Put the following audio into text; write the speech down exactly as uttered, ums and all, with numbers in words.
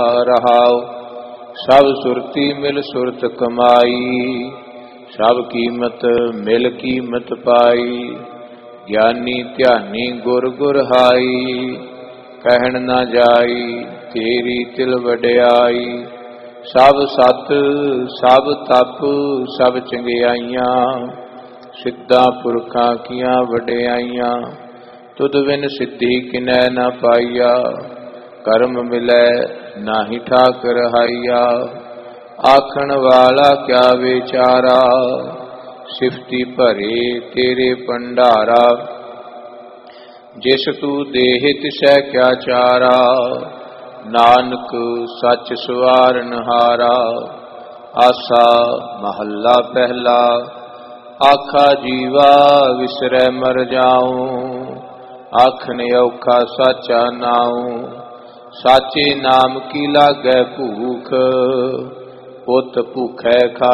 रहाओ। सब सुरती मिल सुरत कमाई, सब कीमत मिल कीमत पाई। ज्ञानी ध्यानी गुर गुर हाई, कहन न जाई तेरी तिल वड्याई। सब सत सब तप सब चंगियाइयां, सिद्धां पुरखां कियां वड्याइयां। तुद बिन सिद्धि किनै न पाईया, कर्म मिलै नाहि ठाकर हाइया। आखण वाला क्या विचारा, सिफती भरे तेरे भंडारा। जिस तू देह तिसै क्या चारा, नानक सच सवारन हारा। आसा महला पहला, आखा जीवा विसरै मर जाऊं। आखन औखा साचा नाऊं, साचे नाम की लागै भूख। पुत भूखै खा